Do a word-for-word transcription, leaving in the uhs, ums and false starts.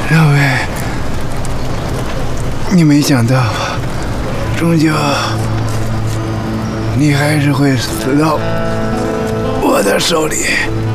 两位，你没想到，终究你还是会死到我的手里。